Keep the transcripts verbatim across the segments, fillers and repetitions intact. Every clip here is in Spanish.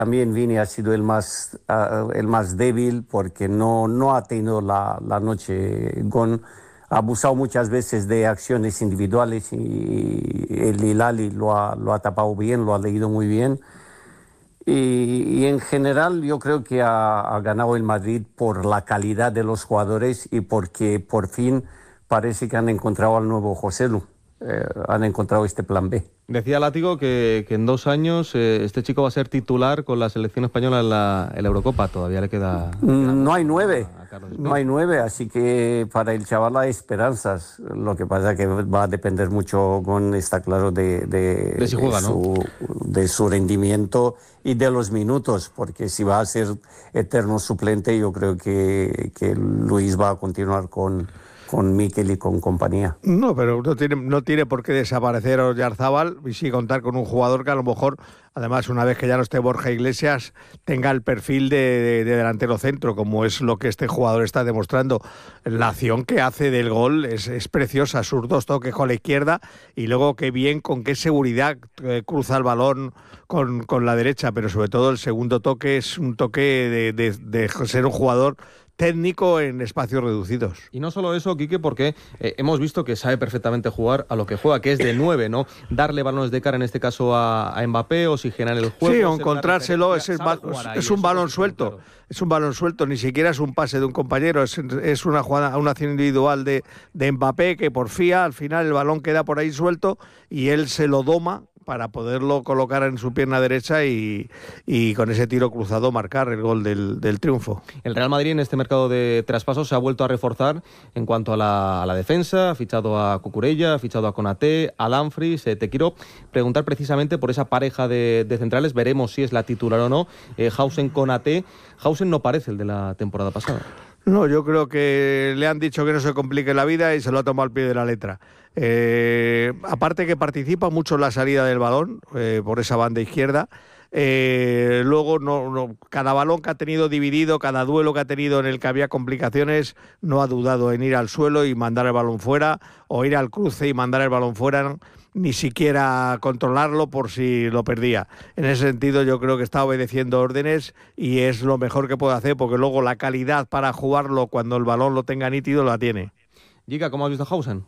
también Vini ha sido el más, uh, el más débil porque no, no ha tenido la, la noche. Gon ha abusado muchas veces de acciones individuales y el Hilali lo ha, lo ha tapado bien, lo ha leído muy bien. Y, y en general yo creo que ha, ha ganado el Madrid por la calidad de los jugadores y porque por fin parece que han encontrado al nuevo Joselu, eh, han encontrado este plan B. Decía Látigo que, que en dos años eh, este chico va a ser titular con la selección española en la, en la Eurocopa. Todavía le queda... No hay nueve, no hay nueve, así que para el chaval hay esperanzas. Lo que pasa es que va a depender mucho, con está claro, de, de, de, si juega, de, su, ¿no? de su rendimiento y de los minutos, porque si va a ser eterno suplente, yo creo que, que Luis va a continuar con... con Mikel y con compañía. No, pero no tiene, no tiene por qué desaparecer Oyarzábal y sí contar con un jugador que a lo mejor, además, una vez que ya no esté Borja Iglesias, tenga el perfil de, de, de delantero centro, como es lo que este jugador está demostrando. La acción que hace del gol es, es preciosa, sus dos toques con la izquierda y luego qué bien, con qué seguridad eh, cruza el balón con, con la derecha, pero sobre todo el segundo toque es un toque de, de, de ser un jugador técnico en espacios reducidos. Y no solo eso, Quique, porque eh, hemos visto que sabe perfectamente jugar a lo que juega, que es de nueve, ¿no? Darle balones de cara, en este caso a, a Mbappé, oxigenar el juego. Sí, o encontrárselo, es, es, es un balón suelto, claro. Es un balón suelto, ni siquiera es un pase de un compañero, es, es una jugada, una acción individual de, de Mbappé que porfía, al final el balón queda por ahí suelto y él se lo doma para poderlo colocar en su pierna derecha y, y con ese tiro cruzado marcar el gol del, del triunfo. El Real Madrid en este mercado de traspasos se ha vuelto a reforzar en cuanto a la, a la defensa, ha fichado a Cucurella, ha fichado a Konaté, a Dumfries. Eh, te quiero preguntar precisamente por esa pareja de, de centrales, veremos si es la titular o no, eh, Hausen-Konaté. Hausen no parece el de la temporada pasada. No, yo creo que le han dicho que no se complique la vida y se lo ha tomado al pie de la letra. Eh, aparte que participa mucho en la salida del balón, eh, por esa banda izquierda. Eh, luego, no, no, cada balón que ha tenido dividido, cada duelo que ha tenido en el que había complicaciones, no ha dudado en ir al suelo y mandar el balón fuera, o ir al cruce y mandar el balón fuera, ni siquiera controlarlo por si lo perdía. En ese sentido yo creo que está obedeciendo órdenes y es lo mejor que puede hacer, porque luego la calidad para jugarlo cuando el balón lo tenga nítido la tiene. Giga, ¿cómo has visto a Hausen?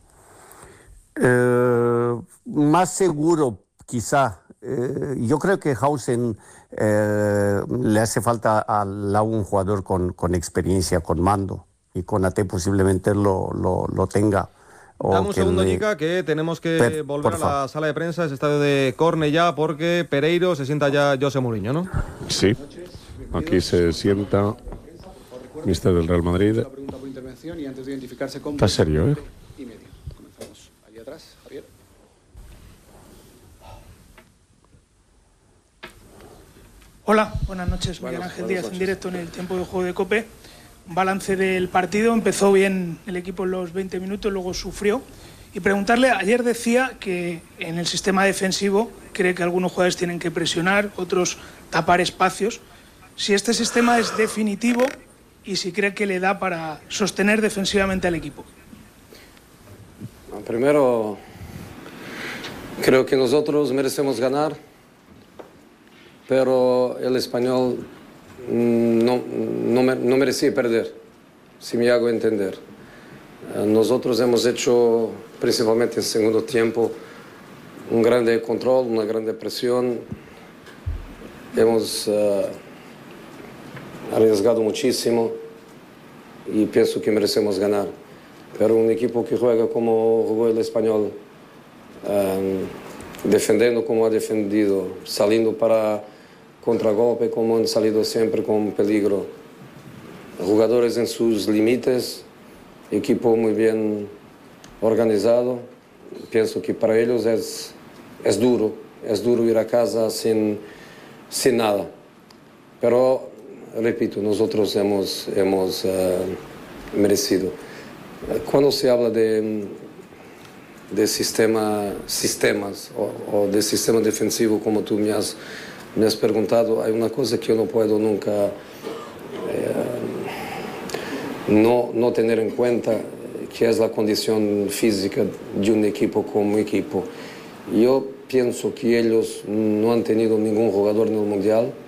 Eh, más seguro, quizá. Eh, yo creo que Hausen eh, le hace falta a un jugador con, con experiencia, con mando, y Konaté posiblemente lo, lo, lo tenga. Dame un segundo, le... Giga, que tenemos que per, volver a la sala de prensa, ese estadio de Cornellá, porque Pereiro se sienta ya José Mourinho, ¿no? Sí, aquí se sienta mister del Real Madrid. Está serio, ¿eh? Comenzamos allí atrás, Javier. Hola, buenas noches. Miguel Ángel Díaz en directo en el tiempo de juego de COPE. Un balance del partido, empezó bien el equipo en los veinte minutos, luego sufrió. Y preguntarle, ayer decía que en el sistema defensivo cree que algunos jugadores tienen que presionar, otros tapar espacios. Si este sistema es definitivo y si cree que le da para sostener defensivamente al equipo. Primero, creo que nosotros merecemos ganar, pero el Español no, no, no merecía perder, si me hago entender. Nosotros hemos hecho, principalmente en el segundo tiempo, un grande control, una grande presión. Hemos uh, arriesgado muchísimo y pienso que merecemos ganar. Pero un equipo que juega como jugó el Español, um, defendiendo como ha defendido, saliendo para contragolpe como han salido siempre con peligro, jugadores en sus límites, equipo muy bien organizado. Pienso que para ellos es, es duro, es duro ir a casa sin, sin nada. Pero, repito, nosotros hemos, hemos uh, merecido. Cuando se habla de, de sistema, sistemas o, o de sistema defensivo, como tú me has, me has preguntado, hay una cosa que yo no puedo nunca eh, no, no tener en cuenta, que es la condición física de un equipo como equipo. Yo pienso que ellos no han tenido ningún jugador en el Mundial